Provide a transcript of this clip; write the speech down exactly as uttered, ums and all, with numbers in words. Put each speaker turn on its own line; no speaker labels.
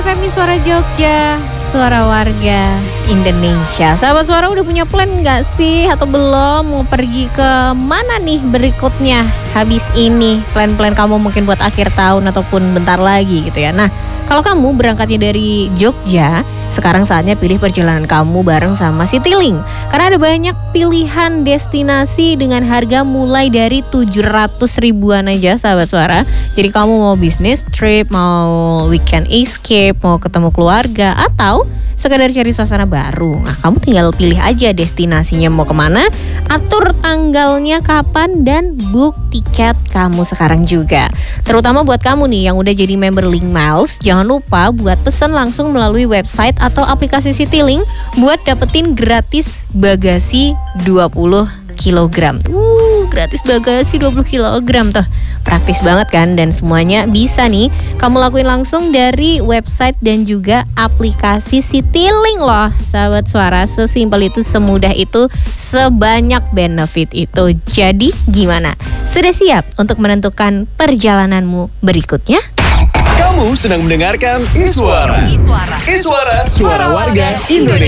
M Suara Jogja, suara warga Indonesia. Sahabat Suara udah punya plan gak sih? Atau belum? Mau pergi ke mana nih berikutnya? Habis ini plan-plan kamu mungkin buat akhir tahun ataupun bentar lagi gitu ya. Nah, kalau kamu berangkatnya dari Jogja, sekarang saatnya pilih perjalanan kamu bareng sama Citylink. Karena ada banyak pilihan destinasi dengan harga mulai dari tujuh ratus ribuan aja sahabat Suara. Jadi kamu mau bisnis trip, mau weekend escape, mau ketemu keluarga, atau sekedar cari suasana baru. Nah, kamu tinggal pilih aja destinasinya mau kemana, atur tanggalnya kapan, dan book tiket kamu sekarang juga. Terutama buat kamu nih yang udah jadi member Link Miles, jangan lupa buat pesan langsung melalui website atau aplikasi Citylink buat dapetin gratis bagasi dua puluh kilogram. Uh, gratis bagasi dua puluh kilogram tuh. Praktis banget kan, dan semuanya bisa nih kamu lakuin langsung dari website dan juga aplikasi Citylink loh sahabat Suara. Sesimpel itu, semudah itu, sebanyak benefit itu. Jadi gimana? Sudah siap untuk menentukan perjalananmu berikutnya?
Kamu sedang mendengarkan Iswara. Iswara, Iswara suara warga Indonesia.